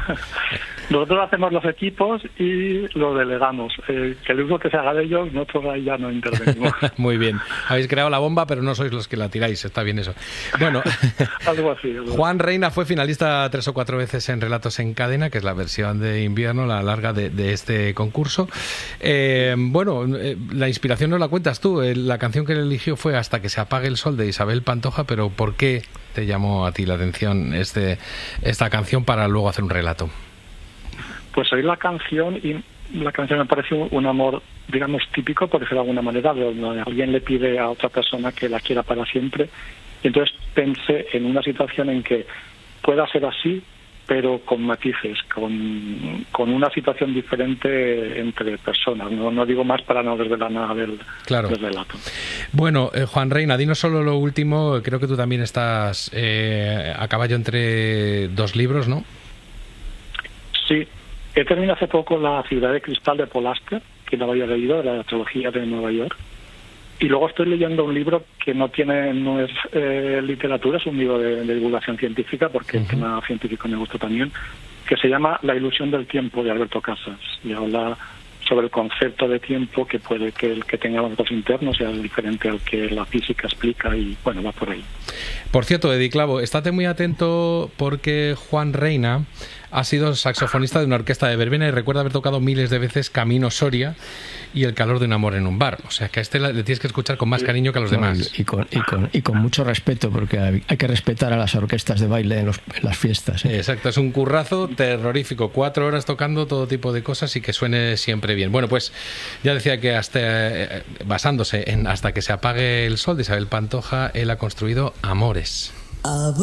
Nosotros hacemos los equipos y los delegamos. Que el uso que se haga de ellos, nosotros ahí ya no intervenimos. Muy bien. Habéis creado la bomba, pero no sois los que la tiráis. Está bien eso. Bueno, algo así. Juan Reina fue finalista 3 o 4 veces en Relatos en Cadena, que es la versión de invierno, la larga de este concurso. La inspiración nos la cuentas tú. La canción que él eligió fue Hasta que se apague el sol, de Isabel Pantoja, pero ¿por qué te llamó a ti la atención esta canción para luego hacer un relato? Pues oí la canción y la canción me pareció un amor, digamos, típico, por decirlo de alguna manera, donde alguien le pide a otra persona que la quiera para siempre. Y entonces pensé en una situación en que pueda ser así, pero con matices, con una situación diferente entre personas. No digo más para no desvelar nada del relato. Bueno, Juan Reina, dinos solo lo último. Creo que tú también estás a caballo entre 2 libros, ¿no? Sí. He terminado hace poco La ciudad de cristal de Paul Auster, que no había leído, de la trilogía de Nueva York. Y luego estoy leyendo un libro que no es literatura, es un libro de divulgación científica, porque el tema científico me gusta también, que se llama La ilusión del tiempo, de Alberto Casas. Y habla sobre el concepto de tiempo, que puede que el que tengamos los internos sea diferente al que la física explica, y bueno, va por ahí. Por cierto, Edi Clavo, estate muy atento porque Juan Reina ha sido saxofonista de una orquesta de verbena y recuerda haber tocado miles de veces Camino Soria y El calor de un amor en un bar. O sea que a este le tienes que escuchar con más cariño que a los demás. Y con mucho respeto, porque hay que respetar a las orquestas de baile en las fiestas. Exacto, es un currazo terrorífico. 4 horas tocando todo tipo de cosas y que suene siempre bien. Bueno, pues ya decía que basándose en Hasta que se apague el sol, de Isabel Pantoja, él ha construido Amores.